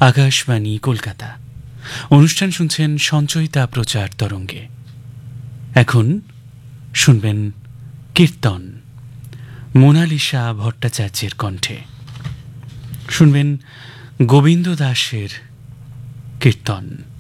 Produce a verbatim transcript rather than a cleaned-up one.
আকাশবাণী কলকাতা। অনুষ্ঠান শুনছেন সঞ্চয়িতা প্রচার তরঙ্গে। এখন শুনবেন কীর্তন, মোনালিসা ভট্টাচার্যের কণ্ঠে। শুনবেন গোবিন্দ দাসের কীর্তন।